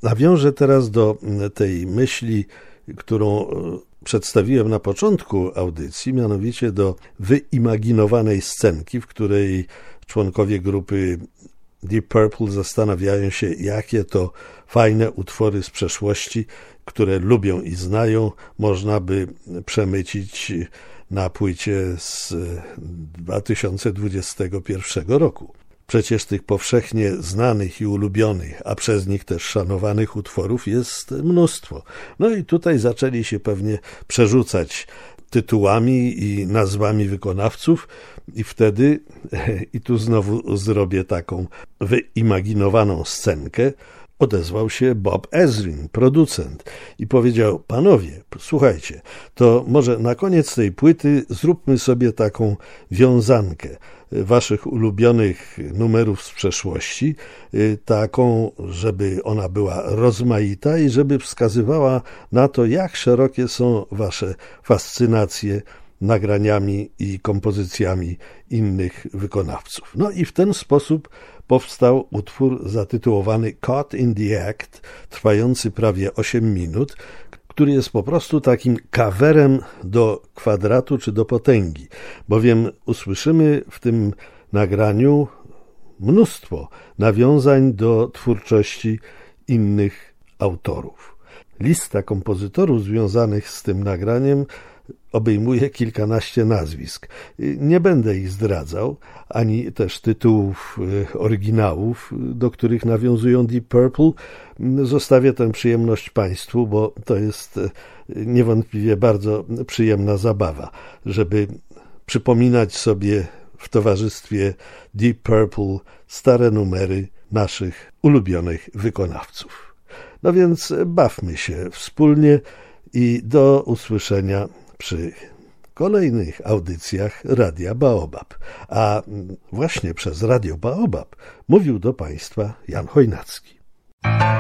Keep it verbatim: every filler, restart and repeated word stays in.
nawiążę teraz do tej myśli, którą przedstawiłem na początku audycji, mianowicie do wyimaginowanej scenki, w której członkowie grupy Deep Purple zastanawiają się, jakie to fajne utwory z przeszłości, które lubią i znają, można by przemycić na płycie z dwa tysiące dwudziestego pierwszego roku. Przecież tych powszechnie znanych i ulubionych, a przez nich też szanowanych utworów jest mnóstwo. No i tutaj zaczęli się pewnie przerzucać tytułami i nazwami wykonawców i wtedy, i tu znowu zrobię taką wyimaginowaną scenkę, odezwał się Bob Ezrin, producent, i powiedział: panowie, słuchajcie, to może na koniec tej płyty zróbmy sobie taką wiązankę waszych ulubionych numerów z przeszłości, taką, żeby ona była rozmaita i żeby wskazywała na to, jak szerokie są wasze fascynacje nagraniami i kompozycjami innych wykonawców. No i w ten sposób powstał utwór zatytułowany Caught in the Act, trwający prawie osiem minut, który jest po prostu takim coverem do kwadratu czy do potęgi, bowiem usłyszymy w tym nagraniu mnóstwo nawiązań do twórczości innych autorów. Lista kompozytorów związanych z tym nagraniem obejmuje kilkanaście nazwisk. Nie będę ich zdradzał, ani też tytułów oryginałów, do których nawiązują Deep Purple. Zostawię tę przyjemność Państwu, bo to jest niewątpliwie bardzo przyjemna zabawa, żeby przypominać sobie w towarzystwie Deep Purple stare numery naszych ulubionych wykonawców. No więc bawmy się wspólnie i do usłyszenia przy kolejnych audycjach Radia Baobab. A właśnie przez Radio Baobab mówił do Państwa Jan Chojnacki.